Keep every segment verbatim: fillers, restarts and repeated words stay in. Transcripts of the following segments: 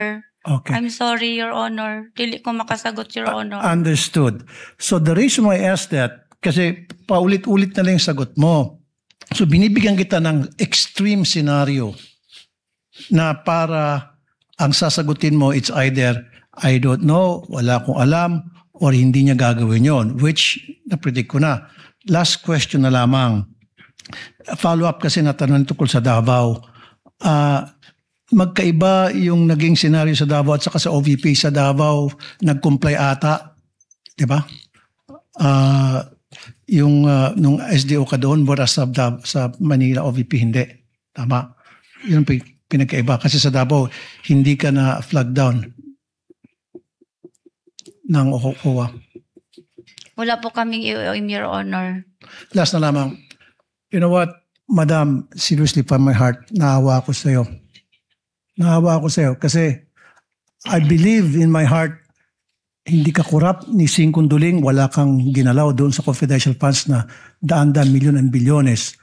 Okay. I'm sorry, Your Honor. Dili ko makasagot, Your Honor. Understood. So the reason why I asked that, kasi paulit-ulit na lang yung sagot mo. So binibigyan kita ng extreme scenario na para ang sasagutin mo, it's either I don't know, wala akong alam, or hindi niya gagawin yon, which na-predict ko na. Last question na lamang. Follow-up kasi na tanong tungkol sa Davao. Uh, magkaiba yung naging scenario sa Davao at saka sa O V P. Sa Davao, nag-comply ata, di ba? Uh, yung uh, nung S D O ka doon, whereas sa, sa Manila O V P, hindi. Tama. Yun ang pinagkaiba. Kasi sa Davao, hindi ka na flag down ng O C O A. Wala po kaming I O M, Your Honor. Last na lamang. You know what, Madam, seriously from my heart, naawa ako sa iyo. Naawa ako sa iyo kasi I believe in my heart, hindi ka korap ni Singkong Duling, wala kang ginalaw doon sa confidential funds na daan-daan milyon and bilyones.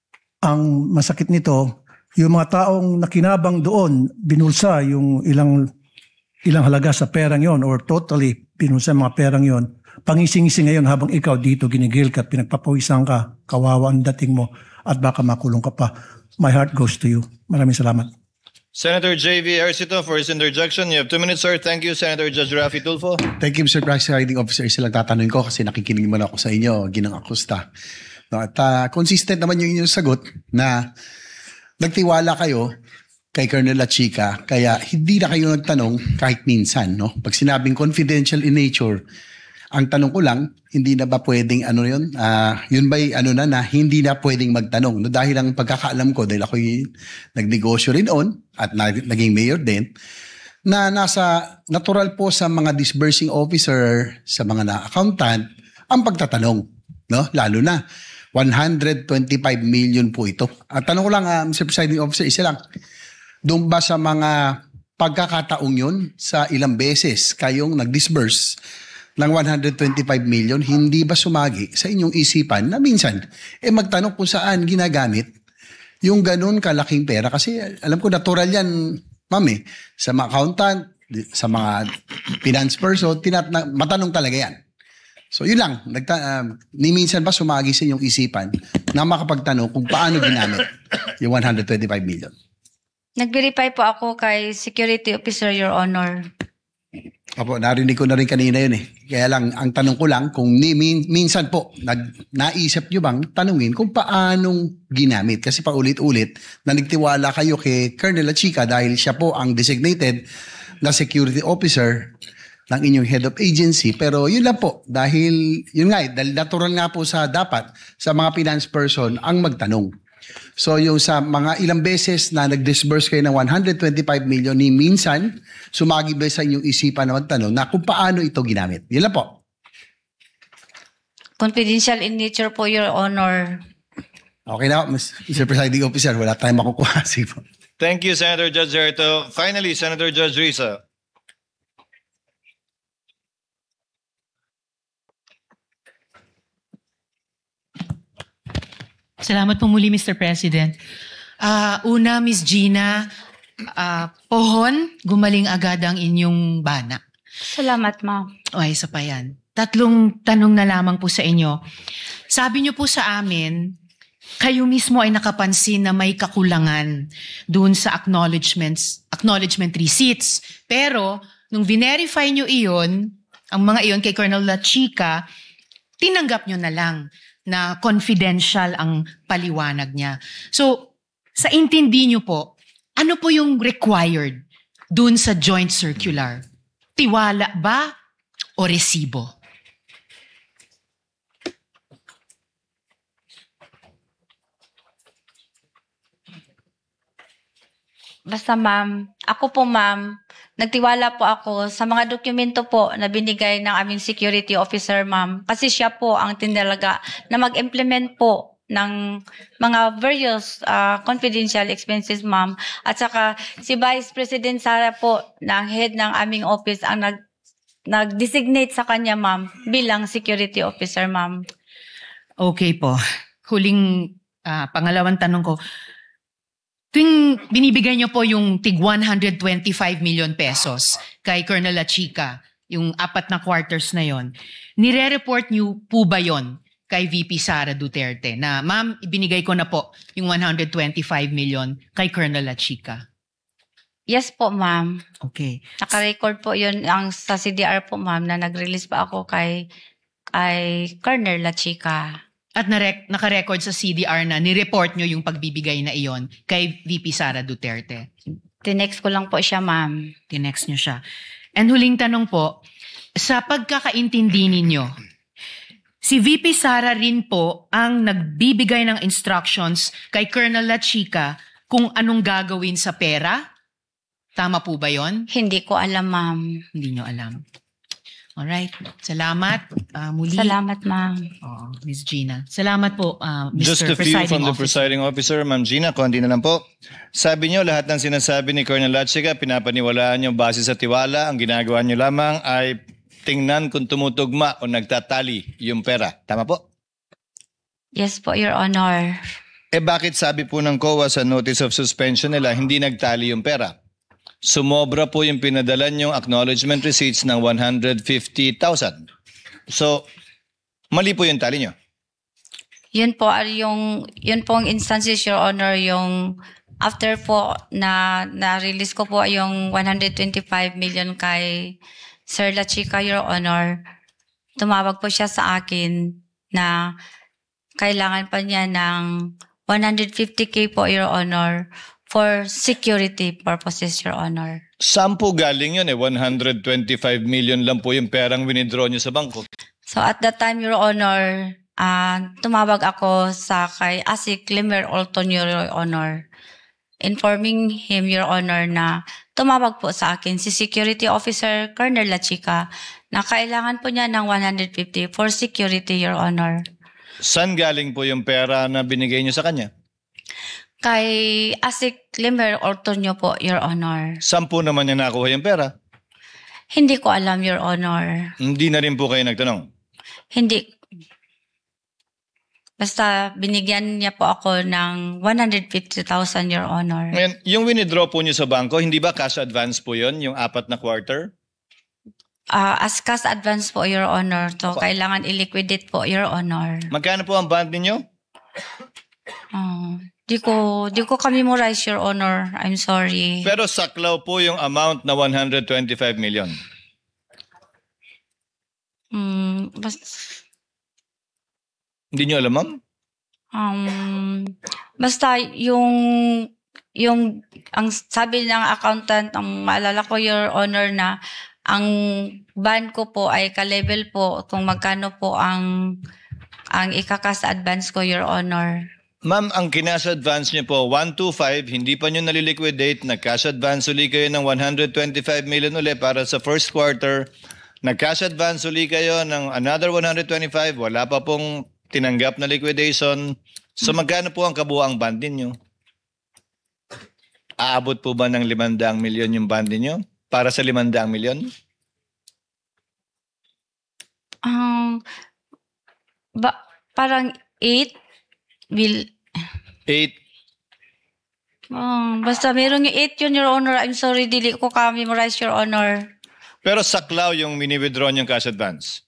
Ang masakit nito, yung mga taong nakinabang doon, binulsa yung ilang ilang halaga sa perang yon or totally binulsa mga perang yon. Pangising-ising ngayon habang ikaw dito ginigil ka, pinagpapawisan ka, kawawa ang dating mo at baka makulong ka pa. My heart goes to you. Maraming salamat. Senator J V Ercito for his interjection. You have two minutes, sir. Thank you, Senator Judge Raffy Tulfo. Thank you, Mister Presiding Officer. Isa lang tatanungin ko kasi nakikinig mo na ako sa inyo, Ginang Acosta. No, at uh, consistent naman yung inyong sagot na nagtiwala kayo kay Colonel La Chica, kaya hindi na kayo nagtanong kahit minsan. No? Pag sinabing confidential in nature, ang tanong ko lang, hindi na ba pwedeng ano yun? Uh, yun ba'y ano na na hindi na pwedeng magtanong? No? Dahil ang pagkakaalam ko, dahil ako'y nagnegosyo rin on at naging mayor din, na nasa natural po sa mga disbursing officer, sa mga na-accountant, ang pagtatanong. No? Lalo na, one hundred twenty-five million po ito. At tanong ko lang, uh, Mister Presiding Officer, isa lang. Doon ba sa mga pagkakataong yun, sa ilang beses kayong nag-disburse ng one hundred twenty-five million, hindi ba sumagi sa inyong isipan na minsan, eh magtanong kung saan ginagamit yung ganun kalaking pera? Kasi alam ko natural yan, ma'am eh, sa mga accountant, sa mga finance person, tinat matanong talaga yan. So yun lang, nagta uh, ni minsan ba sumagi sa inyong isipan na makapagtanong kung paano ginamit yung one hundred twenty-five million? Nag-verify po ako kay Security Officer, Your Honor. Opo, narinig ko na rin kanina yun eh. Kaya lang, ang tanong ko lang, kung ni, min, minsan po, nag, naisip nyo bang tanungin kung paanong ginamit? Kasi paulit-ulit, na nagtiwala kayo kay Colonel La Chica dahil siya po ang designated na security officer ng inyong head of agency. Pero yun lang po, dahil, yun nga, dahil natural nga po sa dapat, sa mga finance person, ang magtanong. So yung sa mga ilang beses na nag-disburse kayo ng one hundred twenty-five million, ni minsan sumagi ba sa inyong isipan na magtanong na kung paano ito ginamit? Yun lang po. Confidential in nature po, Your Honor. Okay na, Mister Presiding Officer, wala tayong makukuha. Thank you, Senator Judge Erto. Finally, Senator Judge Risa. Salamat po muli, Mister President. Uh, una, Miz Gina, uh, pohon, gumaling agad ang inyong bana. Salamat, ma'am. O, ay, isa pa yan. Tatlong tanong na lamang po sa inyo. Sabi niyo po sa amin, kayo mismo ay nakapansin na may kakulangan doon sa acknowledgements, acknowledgement receipts. Pero, nung verify niyo iyon, ang mga iyon kay Colonel La Chica, tinanggap niyo na lang na confidential ang paliwanag niya. So, sa intindi niyo po, ano po yung required dun sa joint circular? Tiwala ba o resibo? Basta ma'am, ako po ma'am, nagtiwala po ako sa mga dokumento po na binigay ng aming security officer ma'am. Kasi siya po ang tinalaga na mag-implement po ng mga various uh, confidential expenses ma'am. At saka si Vice President Sara po ng head ng aming office ang nag nag-designate sa kanya ma'am bilang security officer ma'am. Okay po. Huling uh, pangalawang tanong ko. tuwing binibigay niyo po yung tig one hundred twenty-five million pesos kay Colonel Lachica, yung apat na quarters na yon, nire-report niyo po ba yon kay V P Sara Duterte na, ma'am, ibinigay ko na po yung one hundred twenty-five million kay Colonel Lachica? Yes po, ma'am. Okay. Naka-record po yun ang, sa C D R po, ma'am, na nag-release pa ako kay, kay Colonel Lachica. At narek- naka-record sa C D R na nireport nyo yung pagbibigay na iyon kay V P Sara Duterte. Tinext ko lang po siya, ma'am. Tinext nyo siya. And huling tanong po, sa pagkakaintindi ninyo, si V P Sara rin po ang nagbibigay ng instructions kay Colonel Lachica kung anong gagawin sa pera? Tama po ba yon? Hindi ko alam, ma'am. Hindi nyo alam. Alright. Salamat. Uh, muli. Salamat, ma'am. Oh, Miz Gina. Salamat po, uh, Mister Just a few Presiding from the Officer. presiding officer, Ma'am Gina, konti na lang po. Sabi niyo lahat ng sinasabi ni Colonel Lachica, pinapaniwalaan niyo base sa tiwala. Ang ginagawa niyo lamang ay tingnan kung tumutugma o nagtatali yung pera. Tama po? Yes po, Your Honor. Eh bakit sabi po ng C O A sa notice of suspension nila hindi nagtali yung pera? Sumobra po yung pinadala niyong acknowledgement receipts ng one hundred fifty thousand. So, mali po yung tali niyo. Yun po, ar- yung, yun po ang instances, Your Honor, yung after po na na-release ko po yung one hundred twenty-five million kay Sir Lachica, Your Honor, tumawag po siya sa akin na kailangan pa niya ng one hundred fifty K po, Your Honor, for security purposes, Your Honor. Saan po galing yun eh? one hundred twenty-five million lang po yung perang winidraw niyo sa bangko. So at that time, Your Honor, uh, tumawag ako sa kay Asik Limer Olton, Your Honor, informing him, Your Honor, na tumawag po sa akin si Security Officer Colonel Lachica na kailangan po niya ng one hundred fifty for security, Your Honor. Saan galing po yung pera na binigay niyo sa kanya? Kay Asik Limer Ortonio po, Your Honor. Saan po naman niya nakuha yung pera? Hindi ko alam, Your Honor. Hindi na rin po kayo nagtanong. Hindi. Basta binigyan niya po ako ng one hundred fifty thousand, Your Honor. Ngayon, yung winidraw po niyo sa bangko, hindi ba cash advance po yun, yung apat na quarter? Uh, as cash advance po, Your Honor. So, Pa- kailangan i-liquidate po, Your Honor. Magkano po ang bond ninyo? Oh, di ko, di ko ka-memorize, Your Honor. I'm sorry. Pero saklaw po yung amount na one hundred twenty-five million. Hmm, bas, Hindi nyo alam, ma'am? um, basta yung, yung, ang sabi ng accountant, ang maalala ko, Your Honor, na ang ban ko po ay ka-level po kung magkano po ang, ang ikakas advance ko, Your Honor. Ma'am, ang kinas advance niyo po, one hundred twenty-five, hindi pa nyo naliliquidate, nag-cash advance uli kayo ng one hundred twenty-five million uli para sa first quarter, nag-cash advance uli kayo ng another one hundred twenty-five, wala pa pong tinanggap na liquidation. So magkano po ang kabuang band ninyo? Aabot po ba ng limandang milyon yung band ninyo? Para sa limandang milyon? Um, ba, parang eight will, Eight. oh, basta meron yung eight yun, Your Honor. I'm sorry, dili ko ka-memorize, Your Honor. Pero saklaw yung mini-withdraw yung cash advance.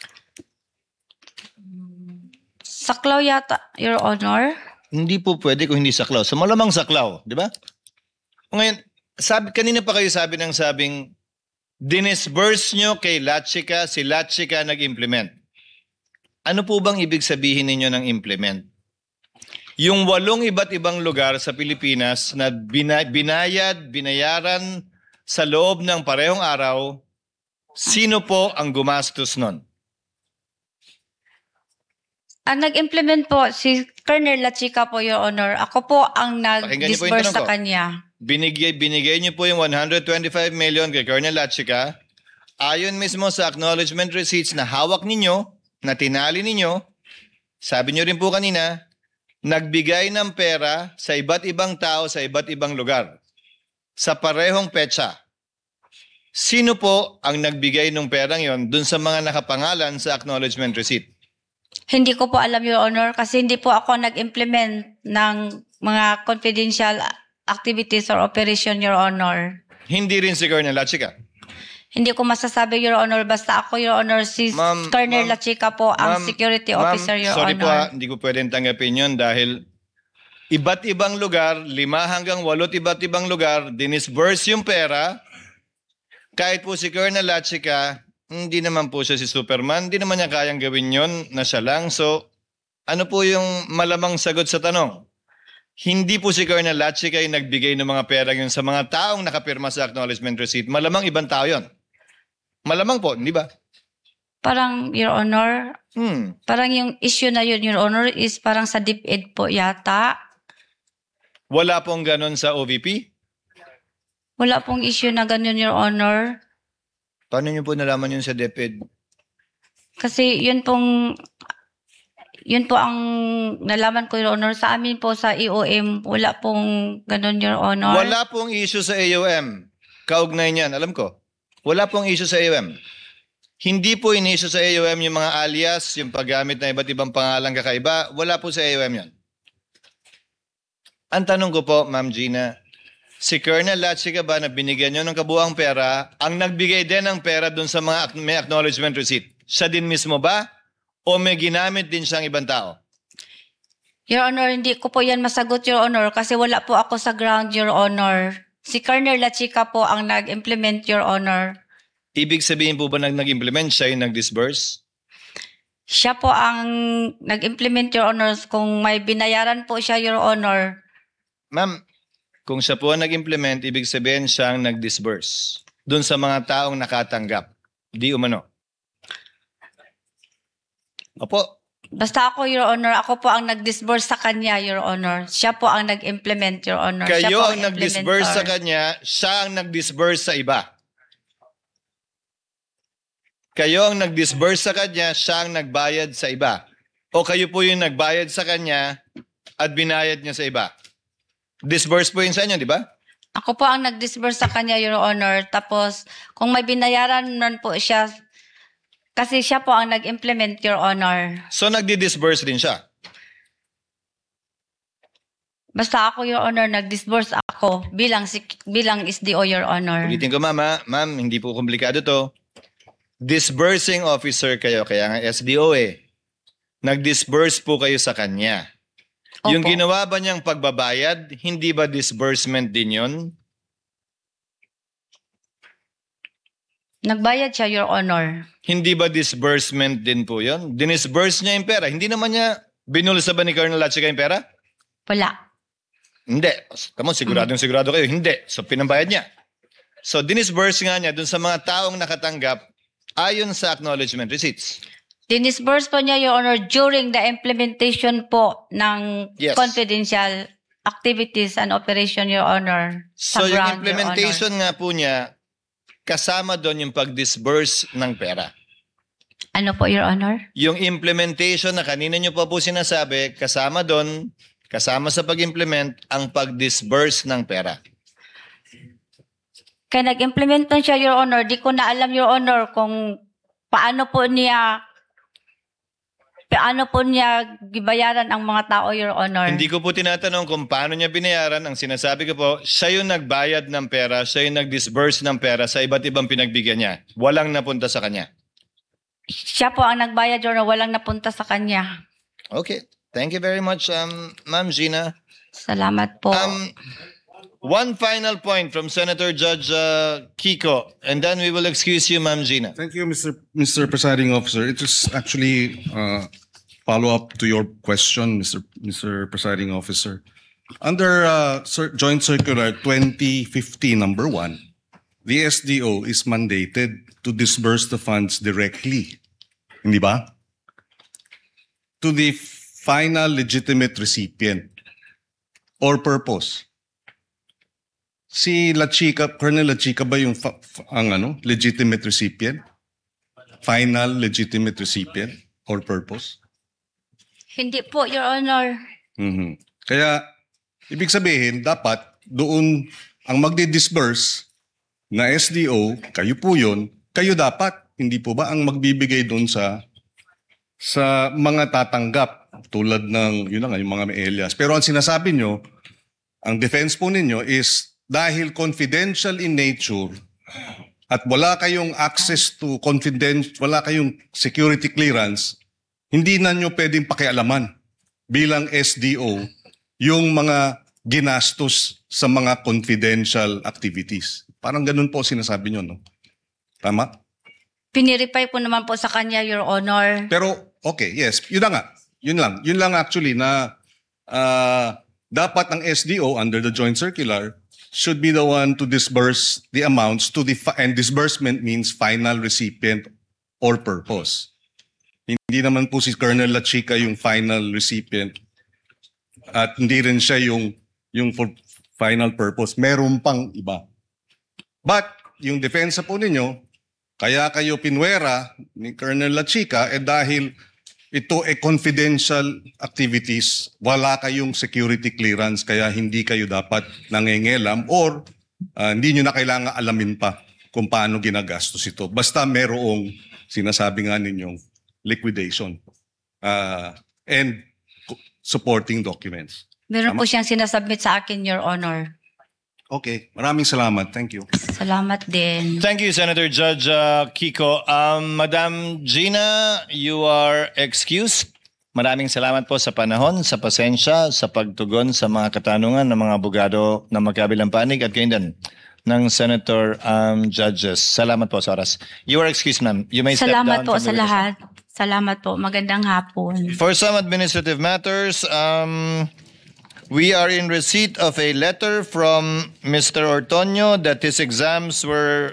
Saklaw yata, Your Honor. Hindi po pwede kung hindi saklaw. So malamang saklaw, di ba? Ngayon, sabi, kanina pa kayo sabi ng sabing, dinisburse nyo kay Lachica, si Lachica nag-implement. Ano po bang ibig sabihin ninyo ng implement? Yung walong iba't ibang lugar sa Pilipinas na bina- binayad, binayaran sa loob ng parehong araw, sino po ang gumastos nun? Ang nag-implement po, si Colonel Lachica po, Your Honor. Ako po ang Pakinggan niyo po yung nag-disburse tanong sa ko. kanya. Binigay, binigay niyo po yung one hundred twenty-five million kay Colonel Lachica. Ayon mismo sa acknowledgement receipts na hawak ninyo, na tinali ninyo, sabi niyo rin po kanina, nagbigay ng pera sa iba't ibang tao sa iba't ibang lugar. Sa parehong petsa. Sino po ang nagbigay ng perang yon dun sa mga nakapangalan sa acknowledgement receipt? Hindi ko po alam, Your Honor, kasi hindi po ako nag-implement ng mga confidential activities or operation, Your Honor. Hindi rin si Colonel Lachica. Hindi ko masasabi, Your Honor. Basta ako, Your Honor, si Ma'am, Colonel ma'am, Lachica po ang Ma'am, security ma'am, officer, Your sorry po ha, Honor. hindi ko pwedeng tanggapin yun dahil iba't ibang lugar, lima hanggang walot iba't ibang lugar, dinisburse yung pera. Kahit po si Colonel Lachica, hindi naman po siya si Superman, hindi naman niya kayang gawin yon na siya lang. So, ano po yung malamang sagot sa tanong? Hindi po si Colonel Lachica yung nagbigay ng mga pera yun sa mga taong nakapirma sa acknowledgement receipt. Malamang ibang tao yun. Malamang po, hindi ba? Parang, Your Honor, Hmm. parang yung issue na yun, Your Honor, is parang sa DepEd po yata. Wala pong ganon sa O V P? Wala pong issue na ganun, Your Honor. Paano niyo po nalaman yun sa DepEd? Kasi yun pong, yun po ang nalaman ko, Your Honor. Sa amin po sa E O M, wala pong ganun, Your Honor. Wala pong issue sa A O M. Kaugnay niyan, alam ko. Wala pong issue sa A O M. Hindi po in-issue sa A O M yung mga alias, yung paggamit ng iba't ibang pangalang kakaiba. Wala po sa A O M yan. Ang tanong ko po, Ma'am Gina, si Colonel Lachica ba na binigyan nyo ng kabuang pera, ang nagbigay din ng pera dun sa mga ac- may acknowledgement receipt? Siya din mismo ba? O may ginamit din siyang ibang tao? Your Honor, hindi ko po yan masagot, Your Honor, kasi wala po ako sa ground, Your Honor. Si Colonel Lachica po ang nag-implement, Your Honor. Ibig sabihin po ba nag- nag-implement siya yung nag-disburse? Siya po ang nag-implement, Your Honor. Kung may binayaran po siya, Your Honor. Ma'am, kung siya po ang nag-implement, ibig sabihin siya ang nag-disburse dun sa mga taong nakatanggap. Di umano. Opo. Basta ako, Your Honor, ako po ang nag-disburse sa kanya, Your Honor. Siya po ang nag-implement, Your Honor. Siya Kayo po ang nag-disburse sa implementer. kanya, siya ang nag-disburse sa iba. Kayo ang nag-disburse sa kanya, siya ang nagbayad sa iba. O kayo po yung nagbayad sa kanya at binayad niya sa iba. Disburse po yun sa inyo, di ba? Ako po ang nag-disburse sa kanya, Your Honor. Tapos, kung may binayaran nun po siya, kasi siya po ang nag-implement, Your Honor. So nagdi-disburse din siya. Basta ako, Your Honor, nag-disburse ako bilang si, bilang S D O, Your Honor. Ulitin ko, mama, ma'am, hindi po komplikado to. Disbursing officer kayo, kaya nga S D O eh. Nag-disburse po kayo sa kanya. Yung Opo. ginawa ba niyang pagbabayad, hindi ba disbursement din yun? Nagbayad siya, Your Honor. Hindi ba disbursement din po yun? Dinisburse niya yung pera. Hindi naman niya binulsa ba ni Colonel Lachica yung pera? Wala. Hindi. Tamo, siguradong sigurado kayo. Hindi. So, pinambayad niya. So, dinisburse nga niya dun sa mga taong nakatanggap ayon sa acknowledgement receipts. Dinisburse po niya, Your Honor, during the implementation po ng Yes. confidential activities and operation, Your Honor. So, sa yung ground, implementation nga po niya, kasama doon yung pag-disburse ng pera. Your Honor. Ano po, Your Honor? Yung implementation na kanina nyo pa po sinasabi, kasama doon, kasama sa pag-implement, ang pag-disburse ng pera. Kaya nag-implement na siya, Your Honor. Di ko na alam, Your Honor, kung paano po niya paano po niya gibayaran ang mga tao, Your Honor. Hindi ko po tinatanong kung paano niya binayaran. Ang sinasabi ko po, siya yung nagbayad ng pera, siya yung nag-disburse ng pera sa iba't ibang pinagbigyan niya. Walang napunta sa kanya. Siya po ang nagbayad, Your Honor. Walang napunta sa kanya. Okay. Thank you very much, um, Ma'am Gina. Salamat po. Um, one final point from Senator Judge uh, Kiko, and then we will excuse you, Ma'am Gina. Thank you, Mister Mister Presiding Officer. It is actually uh, follow up to your question, Mister Mister Presiding Officer. Under uh, Cir- Joint Circular twenty fifteen, number one, the S D O is mandated to disburse the funds directly, hindi ba? To the final legitimate recipient or purpose. Si Lachica, Colonel Lachica ba yung fa- fa- ang ano, legitimate recipient? Final legitimate recipient or purpose? Hindi po, Your Honor. Mhm. Kaya, ibig sabihin, dapat doon ang magdi-disburse na S D O, kayo po yun, kayo dapat, hindi po ba ang magbibigay doon sa sa mga tatanggap tulad ng, yun na nga, yung mga may alias. Pero ang sinasabi nyo, ang defense po ninyo is dahil confidential in nature at wala kayong access to confidential, wala kayong security clearance, hindi na nyo pwedeng pakialaman bilang S D O yung mga ginastos sa mga confidential activities. Parang ganun po sinasabi nyo, no? Tama? Pinireply po naman po sa kanya, Your Honor. Pero, okay, yes. Yun na nga. Yun lang. Yun lang actually na uh, dapat ang S D O under the joint circular should be the one to disburse the amounts to the, fi- and disbursement means final recipient or purpose. Hindi naman po si Colonel La Chica yung final recipient at hindi rin siya yung, yung for final purpose. Meron pang iba. But, yung depensa po ninyo, kaya kayo pinwera ni Colonel La Chica eh dahil ito ay confidential activities, wala kayong security clearance kaya hindi kayo dapat nangengelam or uh, hindi nyo na kailangan alamin pa kung paano ginagastos ito. Basta merong sinasabi nga ninyong liquidation uh, and supporting documents. Meron Tama? po siyang sinasubmit sa akin, Your Honor. Okay, maraming salamat. Thank you. Salamat din. Thank you, Senator Judge uh, Kiko. Um, Madam Gina, you are excused. Maraming salamat po sa panahon, sa pasensya, sa pagtugon sa mga katanungan ng mga abogado na magkabilang panig at kayo din ng Senator um, Judges. Salamat po sa oras. You are excused, ma'am. You may step down. Salamat po from sa the witness lahat. Salamat po. Magandang hapon. For some administrative matters, um, we are in receipt of a letter from Mister Ortonio that his exams were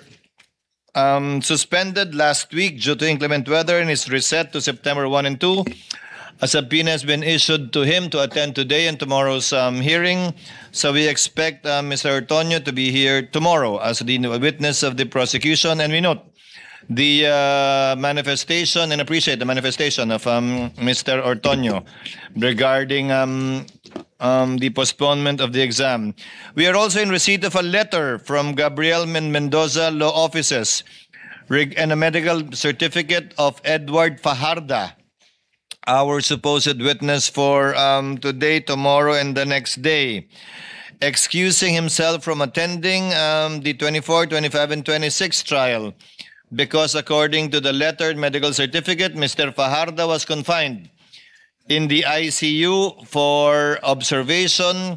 um, suspended last week due to inclement weather and is reset to September first and two. A subpoena has been issued to him to attend today and tomorrow's um, hearing. So we expect uh, Mister Ortonio to be here tomorrow as the witness of the prosecution. And we note the uh, manifestation and appreciate the manifestation of um, Mister Ortonio regarding um, um, the postponement of the exam. We are also in receipt of a letter from Gabriel Men- Mendoza Law Offices reg- and a medical certificate of Edward Fajarda, our supposed witness for um, today, tomorrow, and the next day, excusing himself from attending um, the twenty-four, twenty-five, and twenty-six trial because according to the lettered medical certificate, Mister Fajarda was confined in the I C U for observation,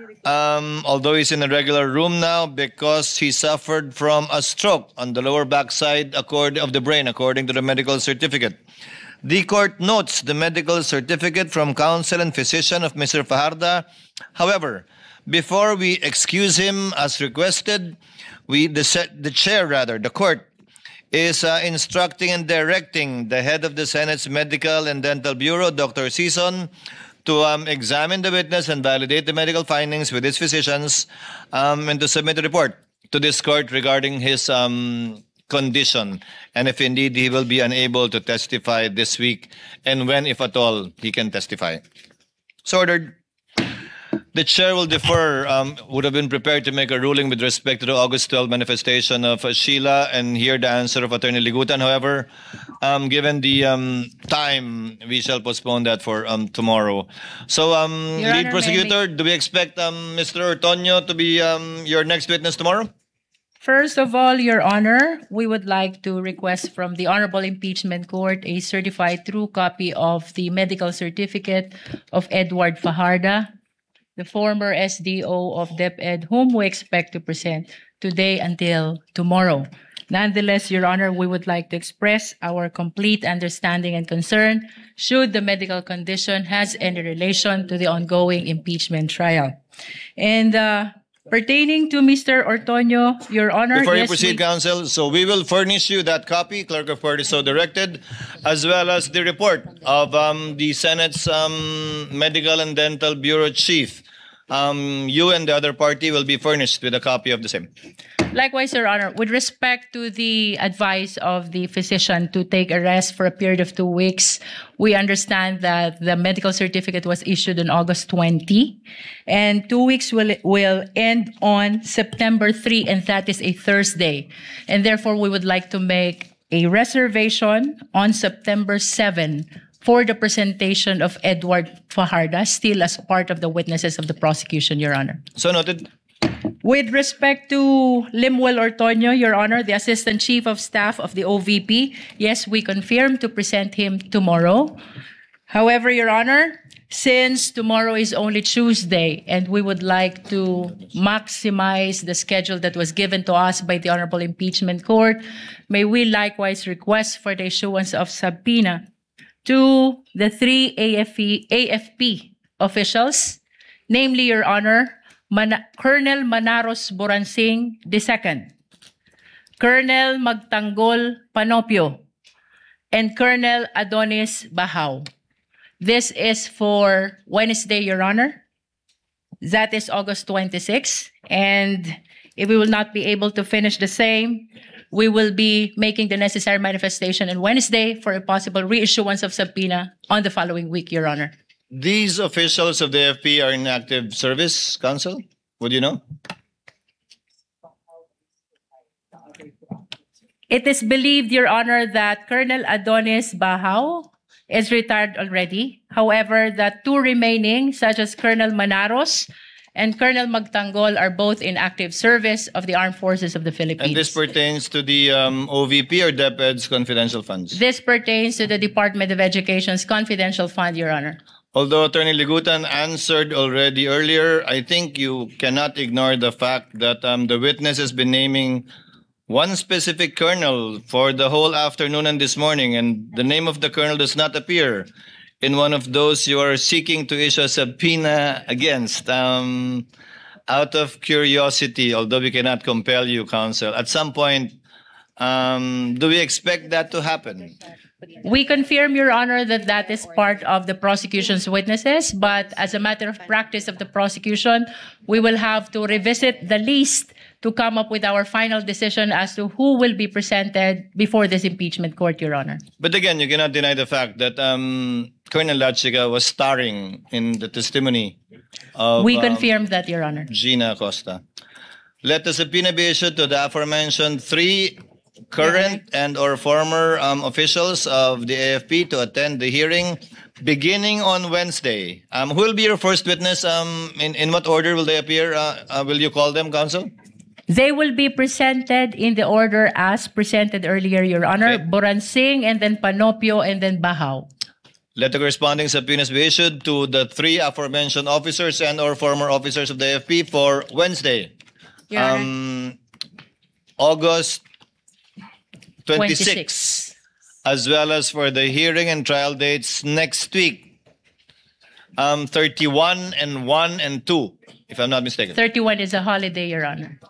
um, although he's in a regular room now because he suffered from a stroke on the lower backside accord of the brain, according to the medical certificate. The court notes the medical certificate from counsel and physician of Mister Fajarda. However, before we excuse him as requested, we the, the chair rather, the court, is uh, instructing and directing the head of the Senate's Medical and Dental Bureau, Doctor Season, to um, examine the witness and validate the medical findings with his physicians um, and to submit a report to this court regarding his um, condition and if indeed he will be unable to testify this week and when, if at all, he can testify. So ordered. The chair will defer, um, would have been prepared to make a ruling with respect to the August twelfth manifestation of uh, Sheila and hear the answer of Attorney Ligutan. However, um, given the um, time, we shall postpone that for um, tomorrow. So, um, Your lead Honor, prosecutor, do we expect um, Mister Ortonio to be um, your next witness tomorrow? First of all, Your Honor, we would like to request from the Honorable Impeachment Court a certified true copy of the medical certificate of Edward Fajarda, the former S D O of DepEd, whom we expect to present today until tomorrow. Nonetheless, Your Honor, we would like to express our complete understanding and concern should the medical condition has any relation to the ongoing impeachment trial. And uh, pertaining to Mister Ortonio, Your Honor, Before you yes, proceed, we- counsel, so we will furnish you that copy, clerk of court is so directed, as well as the report of um, the Senate's um, Medical and Dental Bureau Chief. Um, you and the other party will be furnished with a copy of the same. Likewise, Your Honor, with respect to the advice of the physician to take a rest for a period of two weeks, we understand that the medical certificate was issued on August twentieth, and two weeks will, will end on September third, and that is a Thursday. And therefore, we would like to make a reservation on September seventh for the presentation of Edward Fajarda, still as part of the witnesses of the prosecution, Your Honor. So noted. With respect to Limuel Ortoño, Your Honor, the Assistant Chief of Staff of the O V P, yes, we confirm to present him tomorrow. However, Your Honor, since tomorrow is only Tuesday and we would like to maximize the schedule that was given to us by the Honorable Impeachment Court, may we likewise request for the issuance of subpoena to the three A F P, A F P officials, namely, Your Honor, Man- Colonel Manaros Boransing the Second, Colonel Magtanggol Panopio, and Colonel Adonis Bahao. This is for Wednesday, Your Honor. That is August twenty-sixth. And if we will not be able to finish the same, we will be making the necessary manifestation on Wednesday for a possible reissuance of subpoena on the following week, Your Honor. These officials of the A F P are in active service, Counsel? Would you know? It is believed, Your Honor, that Colonel Adonis Bahao is retired already. However, the two remaining, such as Colonel Manaros and Colonel Magtanggol, are both in active service of the Armed Forces of the Philippines. And this pertains to the um, O V P or DepEd's confidential funds? This pertains to the Department of Education's confidential fund, Your Honor. Although Attorney Ligutan answered already earlier, I think you cannot ignore the fact that um, the witness has been naming one specific colonel for the whole afternoon and this morning, and the name of the colonel does not appear in one of those you are seeking to issue a subpoena against. Um, out of curiosity, although we cannot compel you, Counsel, at some point, um, do we expect that to happen? We confirm, Your Honor, that that is part of the prosecution's witnesses, but as a matter of practice of the prosecution, we will have to revisit the list to come up with our final decision as to who will be presented before this impeachment court, Your Honor. But again, you cannot deny the fact that um, Colonel Lachiga was starring in the testimony of We um, confirm that, Your Honor. Gina Acosta. Let the subpoena be issued to the aforementioned three current and or former um, officials of the A F P to attend the hearing beginning on Wednesday. Um, who will be your first witness? Um, in, in what order will they appear? Uh, uh, will you call them, Counsel? They will be presented in the order as presented earlier, Your Honor. Okay. Boransing, and then Panopio, and then Bahao. Let the corresponding subpoenas be issued to the three aforementioned officers and or former officers of the A F P for Wednesday, Your Honor. um, August twenty-sixth, as well as for the hearing and trial dates next week, um, thirty-one and one and two, if I'm not mistaken. thirty-one is a holiday, Your Honor.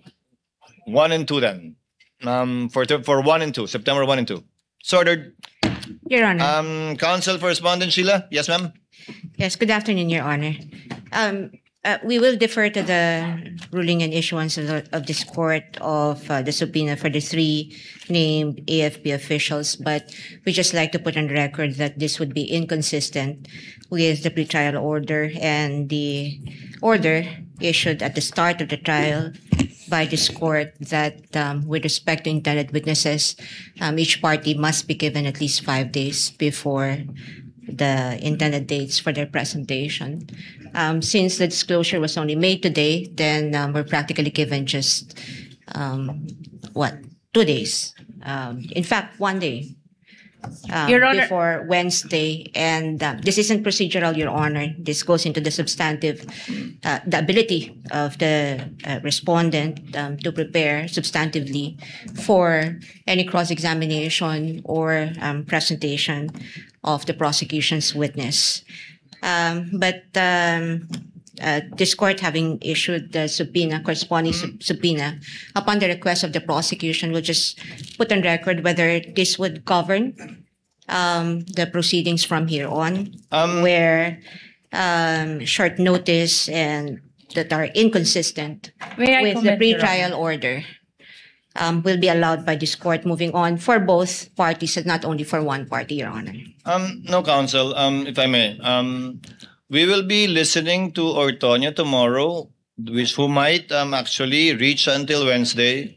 One and two then, um, for th- for one and two, September one and two. So ordered. Your Honor. Um, Counsel for Respondent Sheila, yes, ma'am. Yes, good afternoon, Your Honor. Um, uh, we will defer to the ruling and issuance of, the, of this court of uh, the subpoena for the three named A F P officials, but we just like to put on record that this would be inconsistent with the pretrial order and the order issued at the start of the trial by this court that um, with respect to intended witnesses, um, each party must be given at least five days before the intended dates for their presentation. Um, since the disclosure was only made today, then um, we're practically given just, um, what, two days. Um, in fact, one day. Um, Your Honor- before Wednesday, and uh, this isn't procedural, Your Honor. This goes into the substantive, uh, the ability of the uh, respondent um, to prepare substantively for any cross-examination or um, presentation of the prosecution's witness. Um, but um, uh, this court, having issued the subpoena, corresponding sub- subpoena, upon the request of the prosecution, will just put on record whether this would govern um, the proceedings from here on, Um, where um, short notice and that are inconsistent May I with the comment, Your Honor? pretrial order um, will be allowed by this court moving on for both parties and not only for one party, Your Honor. Um, no, Counsel, um, if I may. Um, we will be listening to Ortoño tomorrow, which who might um, actually reach until Wednesday.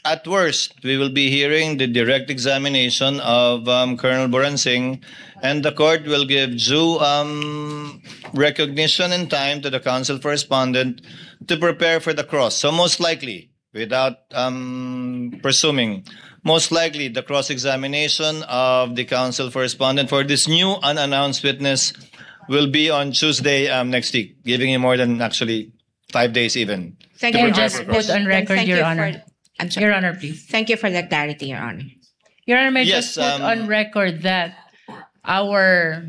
at worst, we will be hearing the direct examination of um, Colonel Boransing, and the court will give due um, recognition and time to the counsel for respondent to prepare for the cross. So most likely, without um, presuming, most likely the cross-examination of the counsel for respondent for this new unannounced witness will be on Tuesday um, next week, giving him more than actually five days even. Thank Can you, you Your just Honor. put on record, Thank Your you Honor? for- I'm sorry. Your Honor, please. Thank you for the clarity, Your Honor. Your Honor, may I Yes, just put um, on record that our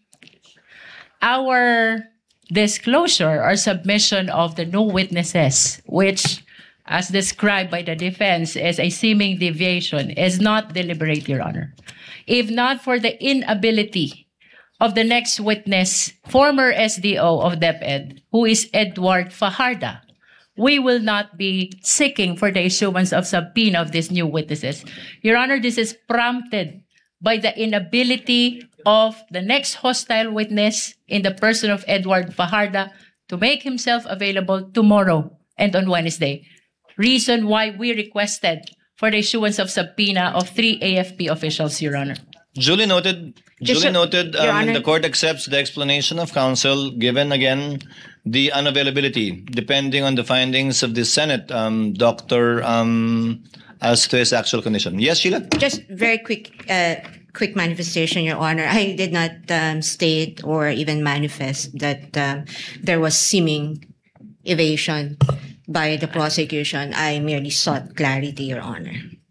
our disclosure or submission of the new witnesses, which, as described by the defense, is a seeming deviation, is not deliberate, Your Honor. If not for the inability of the next witness, former S D O of DepEd, who is Edward Fajarda, we will not be seeking for the issuance of subpoena of these new witnesses. Your Honor, this is prompted by the inability of the next hostile witness in the person of Edward Fajarda to make himself available tomorrow and on Wednesday. Reason why we requested for the issuance of subpoena of three A F P officials, Your Honor. Duly noted. Just, Duly Your- noted. Your Um, Honor. the court accepts the explanation of counsel, given again the unavailability, depending on the findings of the Senate, um, Doctor, um, as to his actual condition. Yes, Sheila. Just very quick, uh, quick manifestation, Your Honor. I did not um, state or even manifest that um, there was seeming evasion by the prosecution. I merely sought clarity, Your Honor.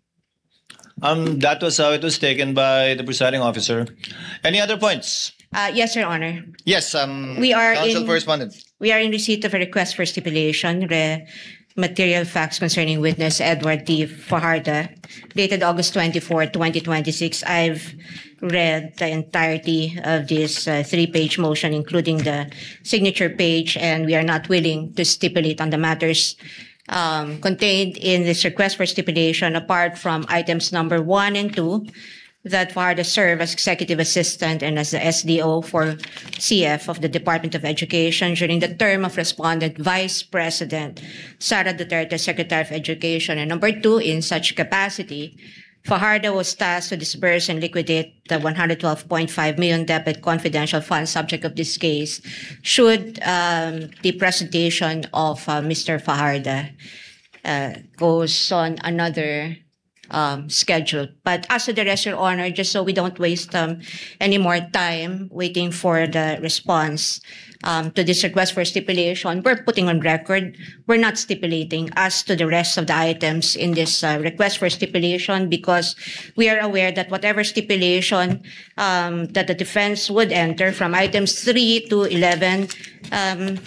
Um, that was how it was taken by the presiding officer. Any other points? Uh, yes, Your Honor. Yes. Um, We are counsel in- for respondent. We are in receipt of a request for stipulation, re material facts concerning witness Edward T. Fajarda, dated August twenty-fourth, twenty twenty-six. I've read the entirety of this uh, three-page motion, including the signature page, and we are not willing to stipulate on the matters um, contained in this request for stipulation, apart from items number one and two, that Fajarda serve as executive assistant and as the S D O for C F of the Department of Education during the term of respondent Vice President Sara Duterte, Secretary of Education. And number two, in such capacity, Fajarda was tasked to disburse and liquidate the one hundred twelve point five million debit confidential fund subject of this case should um, the presentation of uh, Mister Fajarda uh, goes on another um, schedule. But as to the rest, Your Honor, just so we don't waste um, any more time waiting for the response um, to this request for stipulation, we're putting on record, we're not stipulating as to the rest of the items in this uh, request for stipulation, because we are aware that whatever stipulation um, that the defense would enter from items three to eleven, um,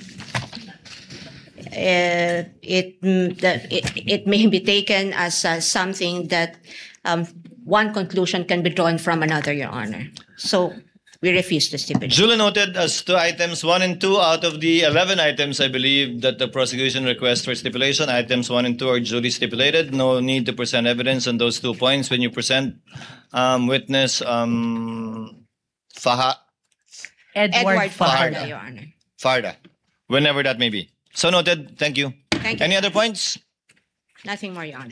uh, it, mm, that it it may be taken as uh, something that um, one conclusion can be drawn from another, Your Honor. So we refuse to stipulate. Duly noted as to items one and two out of the eleven items, I believe, that the prosecution requests for stipulation. Items one and two are duly stipulated. No need to present evidence on those two points. When you present um, witness um, Faha, Edward, Edward Fajarda. Fajarda, Your Honor. Farda, whenever that may be. So noted. Thank you. Thank you. Any other points? Nothing more, Your Honor.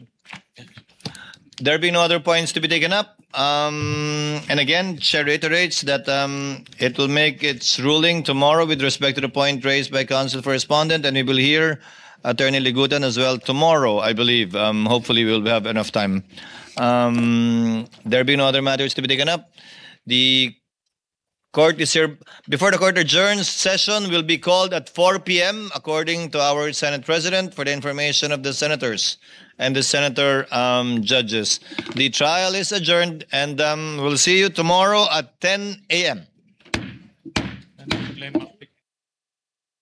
There being no other points to be taken up. Um, and again, Chair reiterates that um, it will make its ruling tomorrow with respect to the point raised by counsel for respondent, and we will hear Attorney Ligutan as well tomorrow, I believe. Um, hopefully, we'll have enough time. Um, there being no other matters to be taken up. The court is here. Before the court adjourns, session will be called at four p m according to our Senate President, for the information of the senators and the senator um, judges. The trial is adjourned, and um, we'll see you tomorrow at ten a m